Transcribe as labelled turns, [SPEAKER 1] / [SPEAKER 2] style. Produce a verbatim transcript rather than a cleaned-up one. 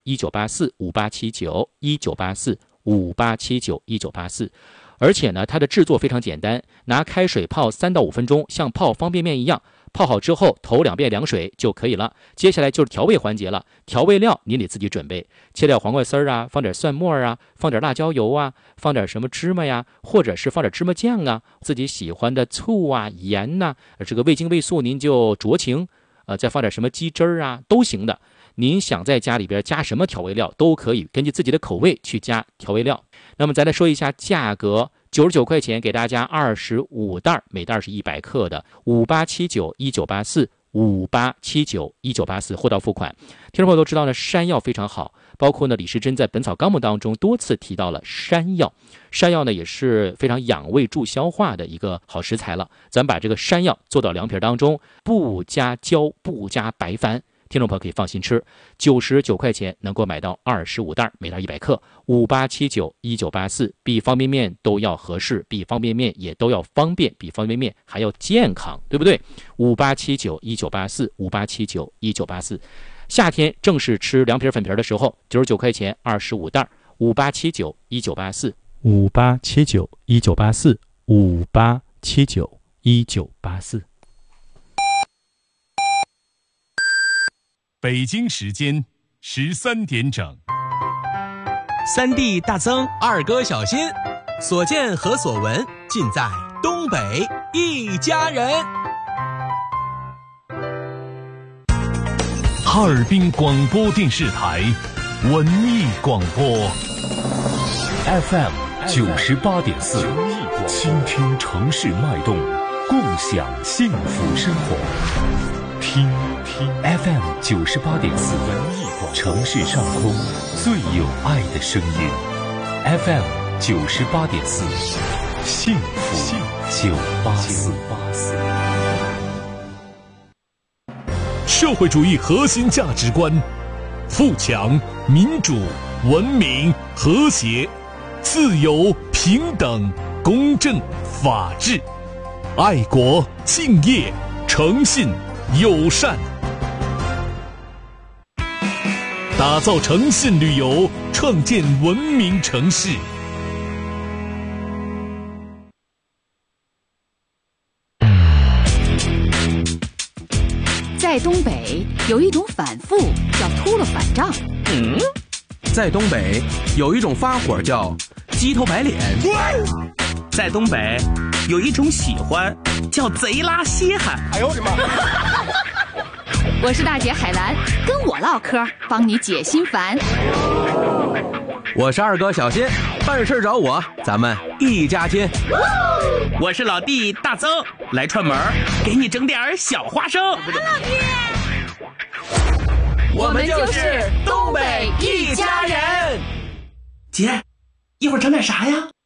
[SPEAKER 1] 一九八四五八七九一九八四五八七九一九八四。而且呢，它的制作非常简单，拿开水泡三到五分钟，像泡方便面一样。泡好之后，头两遍凉水就可以了。接下来就是调味环节了，调味料你得自己准备，切点黄瓜丝儿啊，放点蒜末啊，放点辣椒油啊，放点什么芝麻呀，或者是放点芝麻酱啊，自己喜欢的醋啊、盐呐、啊，这个味精味素您就酌情，呃，再放点什么鸡汁儿啊，都行的。您想在家里边加什么调味料都可以，根据自己的口味去加调味料。那么再来说一下价格。九十九块钱给大家二十五袋，每袋是一百克的，五八七九一九八四，五八七九一九八四，货到付款。听众朋友都知道呢，山药非常好，包括呢李时珍在《本草纲目》当中多次提到了山药，山药呢也是非常养胃助消化的一个好食材了。咱们把这个山药做到凉皮当中，不加椒，不加白矾。听众朋友可以放心吃，九十九块钱能够买到二十五袋，每袋一百克，五八七九一九八四，比方便面都要合适，比方便面也都要方便，比方便面还要健康，对不对？五八七九一九八四，五八七九一九八四。夏天正是吃凉皮粉皮的时候，九十九块钱二十五袋，五八七九一九八四，五八七九一九八四，五八七九一九八四。
[SPEAKER 2] 北京时间十三点整，
[SPEAKER 3] 三弟大增，二哥小新，所见和所闻尽在东北一家人。
[SPEAKER 2] 哈尔滨广播电视台文艺广播 F M 九十八点四，倾听城市脉动，共享幸福生活。听听 F M 九十八点四，城市上空最有爱的声音。F M 九十八点四，幸福九八四。社会主义核心价值观：富强、民主、文明、和谐、自由、平等、公正、法治、爱国、敬业、诚信、友善，打造诚信旅游，创建文明城市。
[SPEAKER 4] 在东北有一种反复叫秃噜反账，
[SPEAKER 3] 嗯，在东北有一种发火叫鸡头白脸，
[SPEAKER 5] 在东北有一种喜欢叫贼拉稀罕。
[SPEAKER 6] 哎呦我的妈！
[SPEAKER 4] 我是大姐海兰，跟我唠嗑，帮你解心烦。
[SPEAKER 3] 我是二哥小新，办事找我，咱们一家亲。
[SPEAKER 5] 我是老弟大增，来串门，给你整点小花生。
[SPEAKER 4] 老弟，
[SPEAKER 3] 我们就是东北一家人。
[SPEAKER 5] 姐，一会儿整点啥呀？